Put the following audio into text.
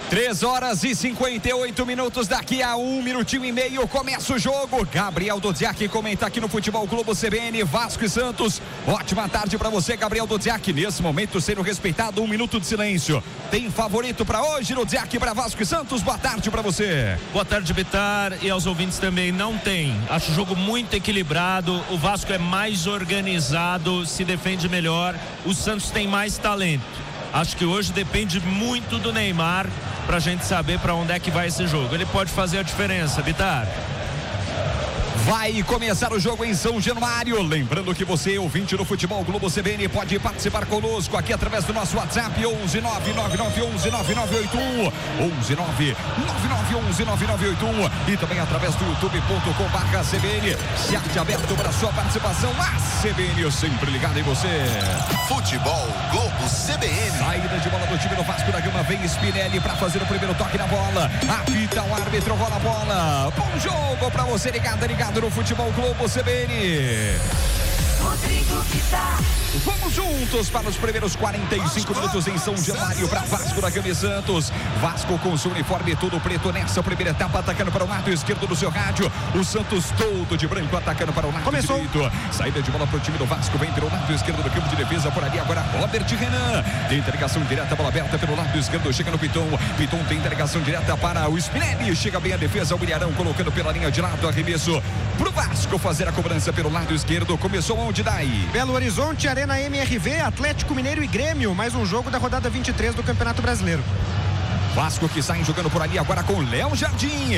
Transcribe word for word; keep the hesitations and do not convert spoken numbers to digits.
três horas e cinquenta e oito minutos, daqui a um minutinho e meio começa o jogo. Gabriel Dodziak comenta aqui no Futebol Globo C B N, Vasco e Santos. Ótima tarde pra você, Gabriel Dodziak. Nesse momento sendo respeitado, um minuto de silêncio. Tem favorito pra hoje, Dodziak, pra Vasco e Santos? Boa tarde pra você. Boa tarde, Bitar, e aos ouvintes também. Não tem, acho o jogo muito equilibrado. O Vasco é mais organizado, se defende melhor. O Santos tem mais talento. Acho que hoje depende muito do Neymar pra gente saber pra onde é que vai esse jogo. Ele pode fazer a diferença, Bitar. Vai começar o jogo em São Januário. Lembrando que você, ouvinte do Futebol Globo C B N, pode participar conosco aqui através do nosso WhatsApp onze nove nove nove onze nove nove oito um, onze nove nove nove onze nove nove oito um, e também através do youtube ponto com barra C B N. Chat aberto para sua participação. A C B N sempre ligado em você. Futebol Globo C B N. Saída de bola do time do Vasco da Gama. Vem Spinelli para fazer o primeiro toque na bola. Apita o árbitro, rola a bola. Bom jogo para você ligado, ligado no Futebol Globo C B N. Rodrigo Vitar. Vamos juntos para os primeiros quarenta e cinco minutos em São Januário para Vasco da Gama e Santos. Vasco com seu uniforme todo preto nessa primeira etapa, atacando para o lado esquerdo do seu rádio. O Santos todo de branco atacando para o lado Começou. direito. Saída de bola para o time do Vasco, vem pelo lado esquerdo do campo de defesa, por ali agora Robert Renan. Tem interligação direta, bola aberta pelo lado esquerdo, chega no Piton. Piton tem interligação direta para o Spinelli. Chega bem a defesa, o Ilharão colocando pela linha de lado, arremesso pro Vasco fazer a cobrança pelo lado esquerdo. Começou onde daí? Belo Horizonte, Arena M R V, Atlético Mineiro e Grêmio. Mais um jogo da rodada vinte e três do Campeonato Brasileiro. Vasco que sai jogando por ali agora com Léo Jardim.